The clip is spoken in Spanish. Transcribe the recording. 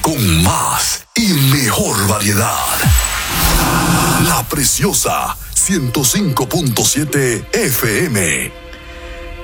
con más y mejor variedad. La Preciosa 105.7 FM.